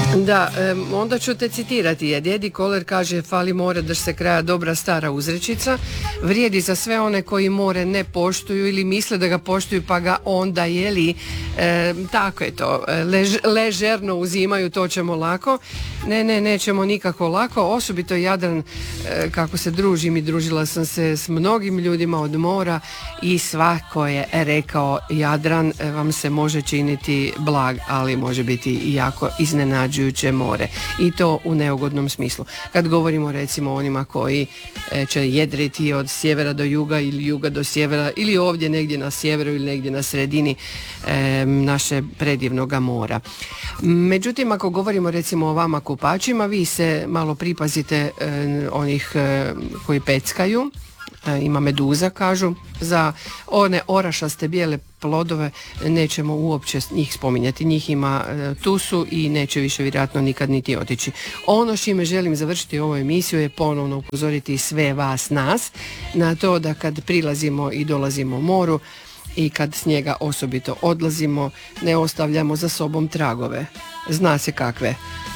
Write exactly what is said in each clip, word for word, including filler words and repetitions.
Da, em, onda ću te citirati, jer Eddie Koller kaže: fali more drž se kraja, dobra stara uzrečica, vrijedi za sve one koji more ne poštuju ili misle da ga poštuju pa ga onda jeli, e, tako je to, lež, ležerno uzimaju, to ćemo lako. Ne, ne, nećemo nikako lako, osobito Jadran, e, kako se družim i družila sam se s mnogim ljudima od mora i svako je rekao: Jadran vam se može činiti blag, ali može biti i jako iznenađujuće more, i to u neugodnom smislu. Kad govorimo recimo o onima koji e, će jedriti od sjevera do juga ili juga do sjevera ili ovdje negdje na sjeveru ili negdje na sredini e, naše predivnoga mora. Međutim, ako govorimo recimo o vama kupačima, vi se malo pripazite e, onih e, koji peckaju. Ima meduza, kažu. Za one orašaste bijele plodove nećemo uopće njih spominjati, njih ima, tu su i neće više vjerojatno nikad niti otići. Ono s čime želim završiti ovu emisiju je ponovno upozoriti sve vas nas na to da kad prilazimo i dolazimo moru i kad s njega osobito odlazimo, ne ostavljamo za sobom tragove. Zna se kakve,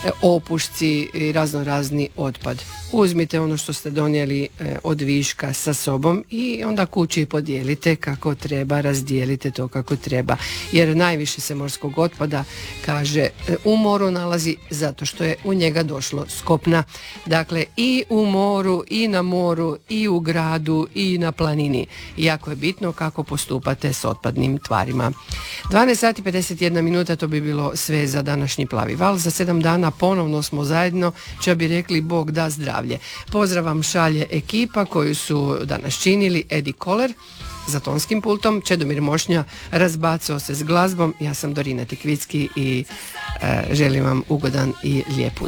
opušci i razno razni otpad. Uzmite ono što ste donijeli e, od viška sa sobom i onda kući podijelite kako treba, razdijelite to kako treba, jer najviše se morskog otpada, kaže, e, u moru nalazi zato što je u njega došlo s kopna. Dakle, i u moru, i na moru, i u gradu, i na planini. Jako je bitno kako postupate s otpadnim tvarima. dvanaest sati pedeset jedna minuta, to bi bilo sve za današnji Plavi val. Za sedam dana ponovno smo zajedno, če bi rekli Bog da zdravlje. Pozdrav vam šalje ekipa koju su danas činili Eddie Koller za tonskim pultom, Čedomir Mošnja razbacao se s glazbom, ja sam Dorina Tikvicki i e, želim vam ugodan i lijep